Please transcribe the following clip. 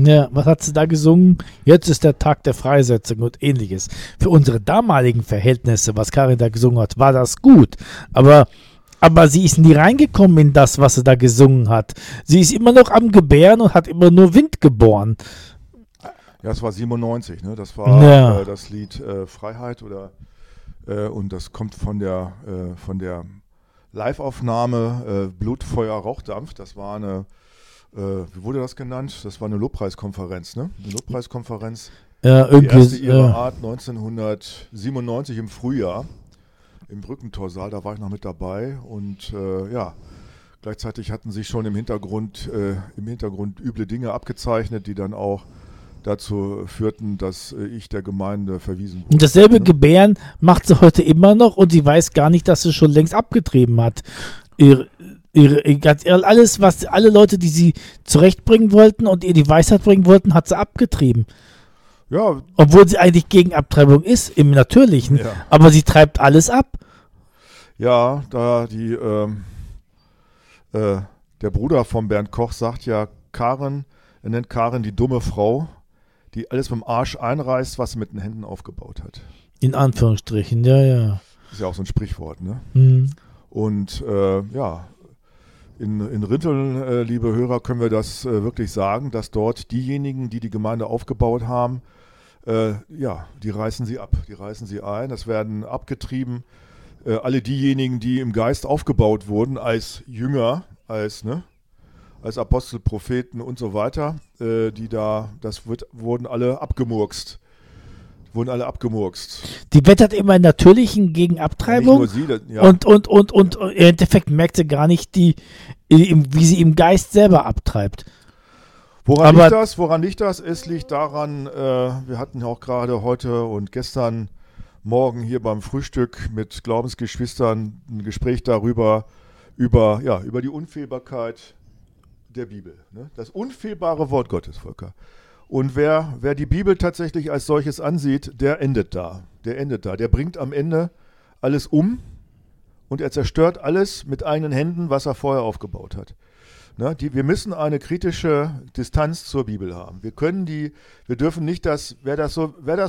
Ja, was hat sie da gesungen? Jetzt ist der Tag der Freisetzung und ähnliches. Für unsere damaligen Verhältnisse, was Karin da gesungen hat, war das gut. Aber sie ist nie reingekommen in das, was sie da gesungen hat. Sie ist immer noch am Gebären und hat immer nur Wind geboren. Ja, es war 97, ne? Das war das Lied Freiheit und das kommt von der Live-Aufnahme Blut, Feuer, Rauchdampf. Das war eine, wie wurde das genannt? Das war eine Lobpreiskonferenz, ne? Eine Lobpreiskonferenz. Ja, die erste ihrer Art 1997 im Frühjahr im Brückentorsaal. Da war ich noch mit dabei und gleichzeitig hatten sich schon im Hintergrund üble Dinge abgezeichnet, die dann auch dazu führten, dass ich der Gemeinde verwiesen wurde. Und dasselbe Gebären macht sie heute immer noch und sie weiß gar nicht, dass sie schon längst abgetrieben hat. Alles, was alle Leute, die sie zurechtbringen wollten und ihr die Weisheit bringen wollten, hat sie abgetrieben. Ja. Obwohl sie eigentlich gegen Abtreibung ist, im Natürlichen. Ja. Aber sie treibt alles ab. Ja, da der Bruder von Bernd Koch sagt ja, er nennt Karin die dumme Frau, die alles mit dem Arsch einreißt, was sie mit den Händen aufgebaut hat. In Anführungsstrichen, ja. Ist ja auch so ein Sprichwort, ne? Mhm. Und in Rinteln, liebe Hörer, können wir das wirklich sagen, dass dort diejenigen, die die Gemeinde aufgebaut haben, die reißen sie ab, die reißen sie ein. Das werden abgetrieben. Alle diejenigen, die im Geist aufgebaut wurden als Jünger, als Apostel, Propheten und so weiter, wurden alle abgemurkst. Die wettert immer im Natürlichen gegen Abtreibung. Nicht nur sie, ja. Und im Endeffekt merkt sie gar nicht, wie sie im Geist selber abtreibt. Woran liegt das? Es liegt daran, wir hatten ja auch gerade heute und gestern Morgen hier beim Frühstück mit Glaubensgeschwistern ein Gespräch darüber, über die Unfehlbarkeit der Bibel. Ne? Das unfehlbare Wort Gottes, Volker. Und wer die Bibel tatsächlich als solches ansieht, der endet da. Der bringt am Ende alles um und er zerstört alles mit eigenen Händen, was er vorher aufgebaut hat. Ne? Wir müssen eine kritische Distanz zur Bibel haben. Wir dürfen nicht wer das